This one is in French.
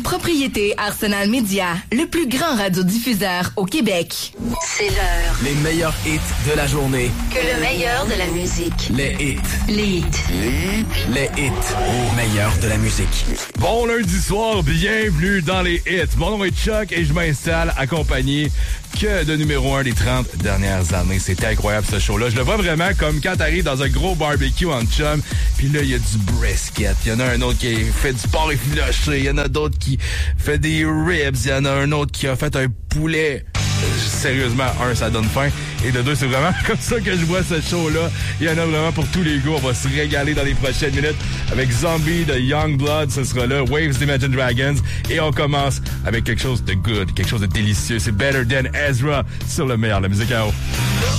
copropriété Arsenal Média, le plus grand radiodiffuseur au Québec. C'est l'heure. Les meilleurs hits de la journée. Que le meilleur de la musique. Les hits. Les hits. Les hits. Au meilleur de la musique. Bon lundi soir, bienvenue dans les hits. Mon nom est Chuck et je m'installe accompagné que de numéro 1 des 30 dernières années. C'est incroyable ce show-là. Je le vois vraiment comme quand t'arrives dans un gros barbecue en chum, puis là, il y a du brisket. Il y en a un autre qui fait du porc effiloché. Il y en a d'autres qui fait des ribs. Il y en a un autre qui a fait un poulet. Sérieusement, ça donne faim. Et de deux, c'est vraiment comme ça que je vois ce show-là. Il y en a vraiment pour tous les goûts. On va se régaler dans les prochaines minutes avec Zombie de Youngblood. Ce sera là. Waves d'Imagine Dragons. Et on commence avec quelque chose de good, quelque chose de délicieux. C'est Better Than Ezra sur le meilleur de la musique à eau.